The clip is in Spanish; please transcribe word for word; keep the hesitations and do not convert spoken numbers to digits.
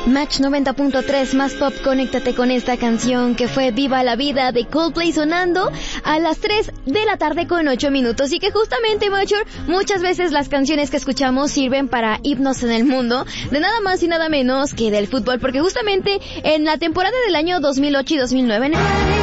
Match noventa punto tres más pop, conéctate con esta canción que fue Viva la Vida de Coldplay sonando a las tres de la tarde con ocho minutos. Y que justamente, Mature, muchas veces las canciones que escuchamos sirven para himnos en el mundo, de nada más y nada menos que del fútbol, porque justamente en la temporada del año dos mil ocho y dos mil nueve